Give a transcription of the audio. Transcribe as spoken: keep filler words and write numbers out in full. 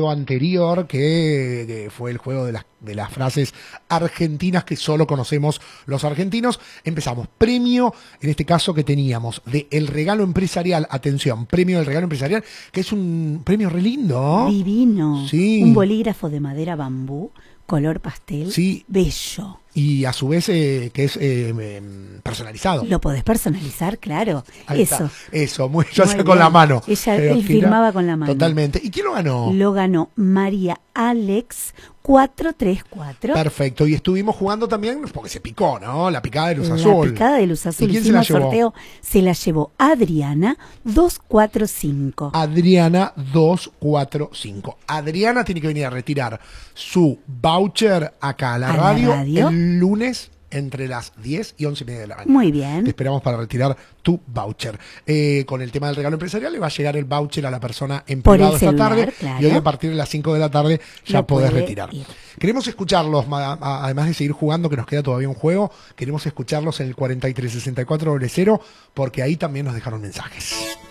juego anterior, que, que fue el juego de las, de las frases argentinas que solo conocemos los argentinos. Empezamos. Premio, en este caso que teníamos, de el regalo empresarial. Atención, premio del regalo empresarial, que es un premio re lindo. Divino. Sí. Un bolígrafo de madera bambú, color pastel. Sí. Bello. Y a su vez eh, que es eh, personalizado. Lo podés personalizar, claro. Ahí Eso. Está. Eso, muy, yo Muy sé con bien. la mano. Ella, Pero él tira- firmaba con la mano. Totalmente. ¿Y quién lo ganó? Lo ganó María Alex cuatro tres cuatro. Perfecto. Y estuvimos jugando también, porque se picó, ¿no? La picada de Luz La Azul. picada de Luz Azul. ¿Y quién se la Hicimos llevó? sorteo. Se la llevó Adriana dos cuatro cinco. Adriana dos cuatro cinco. Adriana tiene que venir a retirar su voucher acá a la, ¿A la radio, radio? el lunes entre las diez y once y media de la mañana. Muy bien. Te esperamos para retirar tu voucher. Eh, con el tema del regalo empresarial le va a llegar el voucher a la persona en Por privado el esta celular, tarde. claro. Y hoy a partir de las cinco de la tarde ya Lo podés puede retirar. ir. Queremos escucharlos, ma- a- además de seguir jugando, que nos queda todavía un juego. Queremos escucharlos en el cuarenta y tres sesenta y cuatro cero, porque ahí también nos dejaron mensajes.